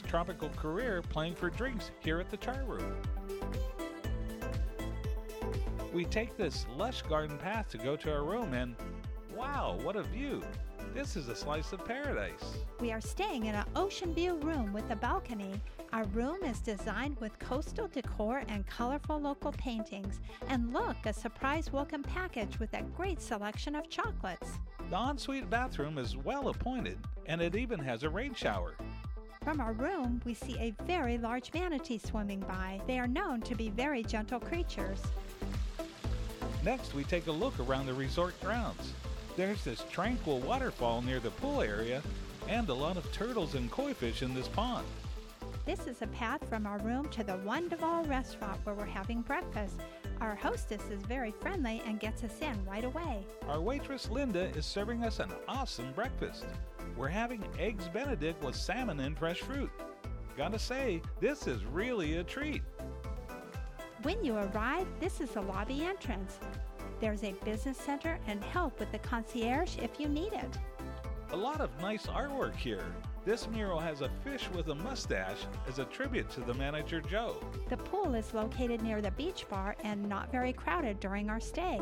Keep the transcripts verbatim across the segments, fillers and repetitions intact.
tropical career playing for drinks here at the Char Room. We take this lush garden path to go to our room and wow, what a view! This is a slice of paradise. We are staying in an ocean view room with a balcony. Our room is designed with coastal decor and colorful local paintings. And look, a surprise welcome package with a great selection of chocolates. The ensuite bathroom is well appointed, and it even has a rain shower. From our room, we see a very large manatee swimming by. They are known to be very gentle creatures. Next, we take a look around the resort grounds. There's this tranquil waterfall near the pool area, and a lot of turtles and koi fish in this pond. This is a path from our room to the Wonderful restaurant where we're having breakfast. Our hostess is very friendly and gets us in right away. Our waitress Linda is serving us an awesome breakfast. We're having eggs Benedict with salmon and fresh fruit. Gotta say, this is really a treat. When you arrive, this is the lobby entrance. There's a business center and help with the concierge if you need it. A lot of nice artwork here. This mural has a fish with a mustache as a tribute to the manager Joe. The pool is located near the beach bar and not very crowded during our stay.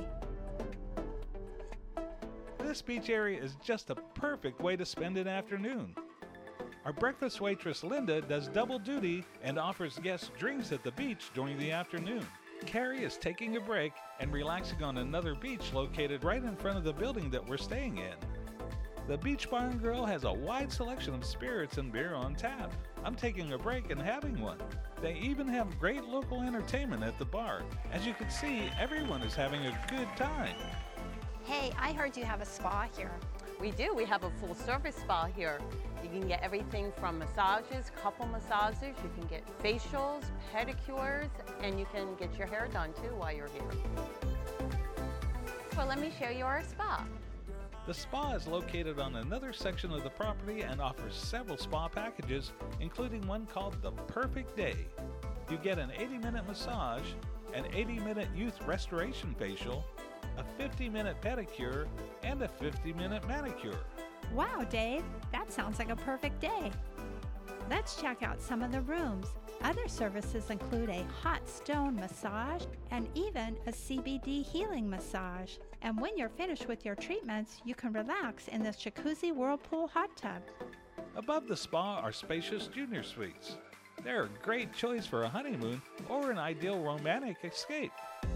This beach area is just a perfect way to spend an afternoon. Our breakfast waitress Linda does double duty and offers guests drinks at the beach during the afternoon. Carrie is taking a break and relaxing on another beach located right in front of the building that we're staying in. The Beach Bar and Grill has a wide selection of spirits and beer on tap. I'm taking a break and having one. They even have great local entertainment at the bar. As you can see, everyone is having a good time. Hey, I heard you have a spa here. We do. We have a full-service spa here. You can get everything from massages, couple massages, you can get facials, pedicures, and you can get your hair done too while you're here. Well, let me show you our spa. The spa is located on another section of the property and offers several spa packages, including one called The Perfect Day. You get an eighty minute massage, an eighty minute youth restoration facial, a fifty minute pedicure, and a fifty minute manicure. Wow, Dave, that sounds like a perfect day. Let's check out some of the rooms. Other services include a hot stone massage and even a C B D healing massage. And when you're finished with your treatments, you can relax in this jacuzzi whirlpool hot tub. Above the spa are spacious junior suites. They're a great choice for a honeymoon or an ideal romantic escape.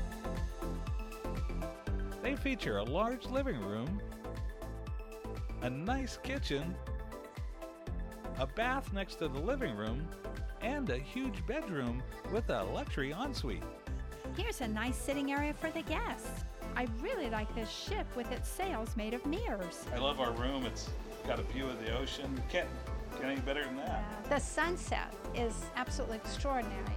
They feature a large living room, a nice kitchen, a bath next to the living room, and a huge bedroom with a luxury ensuite. Here's a nice sitting area for the guests. I really like this ship with its sails made of mirrors. I love our room. It's got a view of the ocean. Can't get any better than that. The sunset is absolutely extraordinary.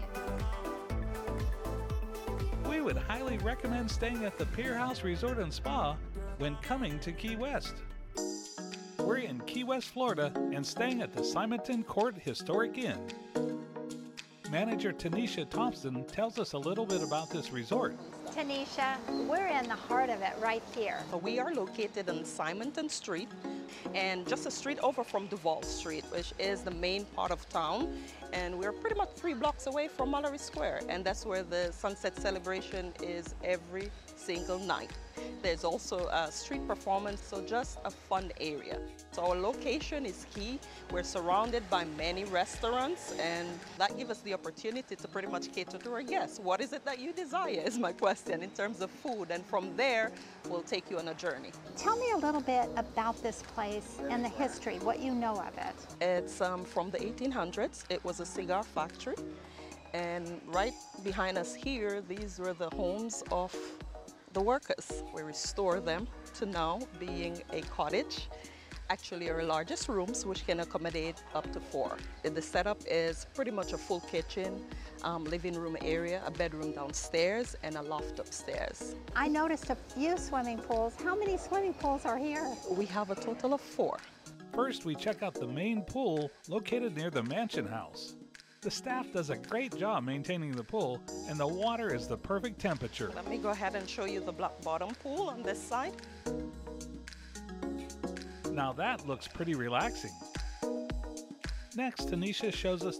We would highly recommend staying at the Pier House Resort and Spa when coming to Key West. We're in Key West, Florida, and staying at the Simonton Court Historic Inn. Manager Tanisha Thompson tells us a little bit about this resort. Tanisha, we're in the heart of it right here. We are located on Simonton Street and just a street over from Duval Street, which is the main part of town. And we're pretty much three blocks away from Mallory Square, and that's where the sunset celebration is every single night. There's also a street performance, so just a fun area. So our location is key. We're surrounded by many restaurants, and that gives us the opportunity to pretty much cater to our guests. What is it that you desire is my question in terms of food, and from there, we'll take you on a journey. Tell me a little bit about this place and the history, what you know of it. It's um, from the eighteen hundreds. It was a cigar factory, and right behind us here, these were the homes of the workers. We restore them to now being a cottage. Actually, our largest rooms, which can accommodate up to four. The setup is pretty much a full kitchen, um, living room area, a bedroom downstairs, and a loft upstairs. I noticed a few swimming pools. How many swimming pools are here? We have a total of four. First, we check out the main pool located near the mansion house. The staff does a great job maintaining the pool, and the water is the perfect temperature. Let me go ahead and show you the black bottom pool on this side. Now that looks pretty relaxing. Next, Tanisha shows us